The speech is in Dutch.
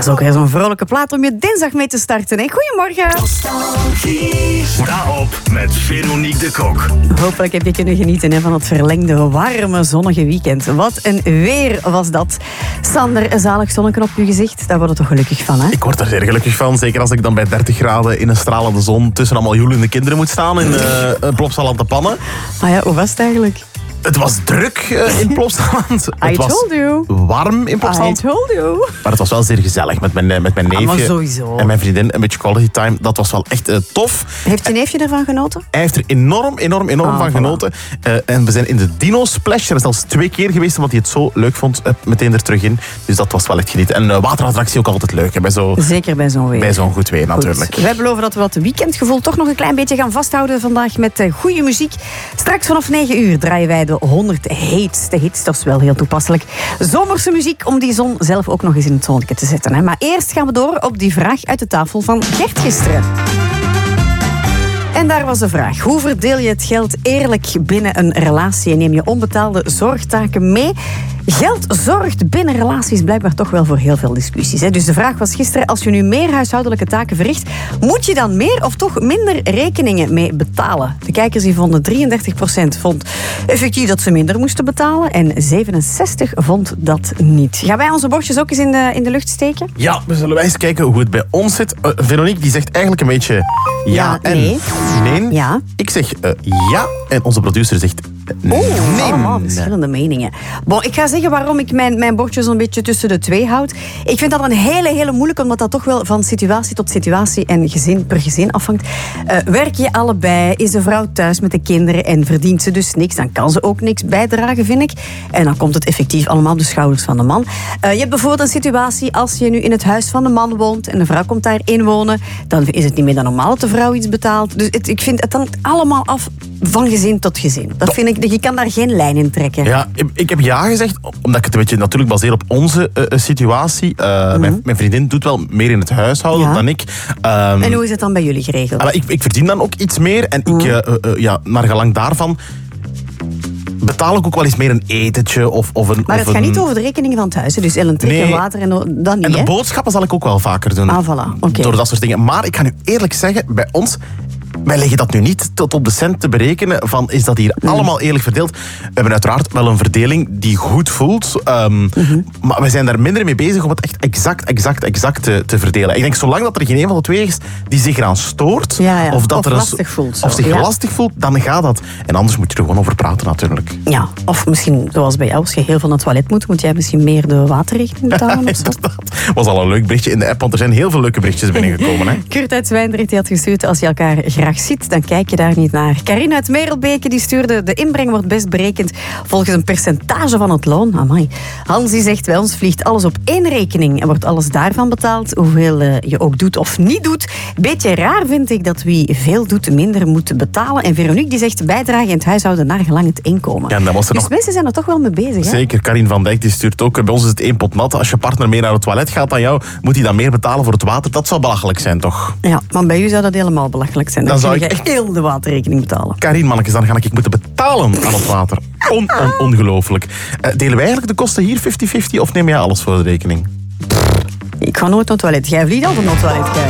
is ook weer zo'n vrolijke plaat om je dinsdag mee te starten. Hè? Goedemorgen. Sta op met Veronique de Kok. Hopelijk heb je kunnen genieten van het verlengde, warme, zonnige weekend. Wat een weer was dat. Sander, een zalig zonnetje op je gezicht. Daar word je toch gelukkig van, hè? Ik word er zeer gelukkig van. Zeker als ik dan bij 30 graden in een stralende zon tussen allemaal joelende kinderen moet staan in Plopsaland te pannen. Ah ja, hoe was het eigenlijk? Het was druk in Plopsaland. I told you. Warm in Plopsaland. I told you. Maar het was wel zeer gezellig met mijn neefje maar sowieso. en mijn vriendin. Een beetje quality time. Dat was wel echt tof. Heeft je neefje ervan genoten? Hij heeft er enorm van genoten. En we zijn in de Dino Splash. Er is zelfs 2 keer geweest, omdat hij het zo leuk vond. Meteen er terug in. Dus dat was wel echt genieten. En waterattractie ook altijd leuk. Hè, Zeker bij zo'n weer. Bij zo'n goed weer, natuurlijk. Wij beloven dat we wat weekendgevoel toch nog een klein beetje gaan vasthouden vandaag met goede muziek. Straks vanaf 9 uur draaien wij de 100 heetste hits. Dat is wel heel toepasselijk. Zomerse muziek om die zon zelf ook nog eens in het zonnetje te zetten. Hè. Maar eerst gaan we door op die vraag uit de tafel van Gert gisteren. En daar was de vraag. Hoe verdeel je het geld eerlijk binnen een relatie en neem je onbetaalde zorgtaken mee? Geld zorgt binnen relaties blijkbaar toch wel voor heel veel discussies. Hè? Dus de vraag was gisteren, als je nu meer huishoudelijke taken verricht, moet je dan meer of toch minder rekeningen mee betalen? De kijkers die vonden 33% vond effectief dat ze minder moesten betalen en 67% vond dat niet. Gaan wij onze bordjes ook eens in de lucht steken? Ja, we zullen eens kijken hoe het bij ons zit. Veronique die zegt eigenlijk een beetje ja en nee. Nee. Ja. Ik zeg ja en onze producer zegt nee. Allemaal verschillende meningen. Bon, ik ga zeggen waarom ik mijn bordjes een beetje tussen de twee houd. Ik vind dat een hele moeilijk, omdat dat toch wel van situatie tot situatie en gezin per gezin afhangt. Werk je allebei, is de vrouw thuis met de kinderen en verdient ze dus niks, dan kan ze ook niks bijdragen, vind ik. En dan komt het effectief allemaal op de schouders van de man. Je hebt bijvoorbeeld een situatie als je nu in het huis van de man woont en de vrouw komt daarin wonen, dan is het niet meer dan normaal dat de vrouw iets betaalt. Dus ik vind het dan allemaal af van gezin tot gezin. Dat vind ik, je kan daar geen lijn in trekken. Ja, ik heb ja gezegd, omdat ik het een beetje natuurlijk baseer op onze situatie. Mijn vriendin doet wel meer in het huishouden dan ik. En hoe is het dan bij jullie geregeld? Ik verdien dan ook iets meer. En naar gelang daarvan betaal ik ook wel eens meer een etentje. Maar het gaat niet over de rekeningen van het huis. Dus elektriek en water en dat niet. En de boodschappen zal ik ook wel vaker doen. Ah, voilà. Okay. Door dat soort dingen. Maar ik ga nu eerlijk zeggen, bij ons, wij leggen dat nu niet tot op de cent te berekenen van is dat hier allemaal eerlijk verdeeld. We hebben uiteraard wel een verdeling die goed voelt. Maar we zijn daar minder mee bezig om het echt exact te verdelen. Ik denk, zolang dat er geen een van de twee is die zich eraan stoort, of dat lastig voelt. Of zich lastig voelt, dan gaat dat. En anders moet je er gewoon over praten natuurlijk. Ja, of misschien zoals bij jou, als je heel veel naar het toilet moet jij misschien meer de waterrekening betalen of zo? Dat was al een leuk berichtje in de app, want er zijn heel veel leuke berichtjes binnengekomen. Hè? Kurt uit Zwijndrecht die had gestuurd, als je elkaar graag ziet, dan kijk je daar niet naar. Karin uit Merelbeke die stuurde, de inbreng wordt best berekend volgens een percentage van het loon. Amai. Hans die zegt, bij ons vliegt alles op één rekening en wordt alles daarvan betaald, hoeveel je ook doet of niet doet. Beetje raar vind ik dat wie veel doet minder moet betalen. En Veronique die zegt, bijdrage in het huishouden naar gelang het inkomen. Ja, dus mensen zijn er toch wel mee bezig. Hè? Zeker, Karin van Dijk die stuurt ook, bij ons is het 1 pot nat. Als je partner mee naar het toilet gaat dan jou, moet hij dan meer betalen voor het water. Dat zou belachelijk zijn, toch? Ja, maar bij u zou dat helemaal belachelijk zijn. Dan zou ik echt heel de waterrekening betalen. Karin, mannetjes, dan ga ik moeten betalen aan het water. Ongelooflijk. Delen wij eigenlijk de kosten hier 50-50 of neem jij alles voor de rekening? Ik ga nooit naar het toilet. Jij vliegt altijd naar het toilet.